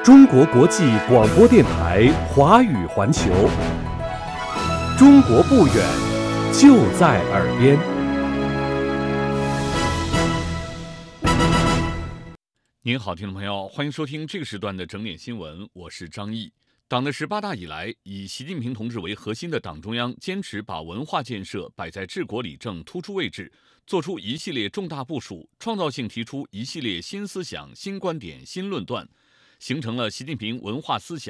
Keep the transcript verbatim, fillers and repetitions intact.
中国国际广播电台华语环球，中国不远，就在耳边。 您好，听众朋友，欢迎收听这个时段的整点新闻，我是张毅。党的十八大以来，以习近平同志为核心的党中央坚持把文化建设摆在治国理政突出位置，做出一系列重大部署，创造性提出一系列新思想、新观点、新论断，形成了习近平文化思想